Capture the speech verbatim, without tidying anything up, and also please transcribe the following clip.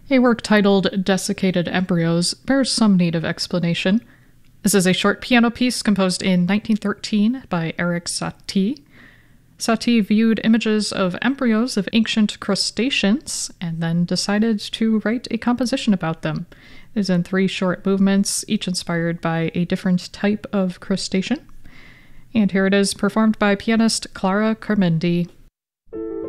A work titled Desiccated Embryos bears some need of explanation. This is a short piano piece composed in nineteen thirteen by Erik Satie. Satie viewed images of embryos of ancient crustaceans and then decided to write a composition about them. It is in three short movements, each inspired by a different type of crustacean. And here it is, performed by pianist Clara Carmendi.